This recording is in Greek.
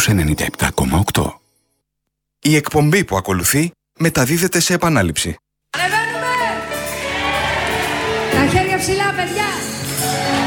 στους 97,8. Η εκπομπή που ακολουθεί μεταδίδεται σε επανάληψη. Ανεβαίνουμε! Τα χέρια ψηλά, παιδιά!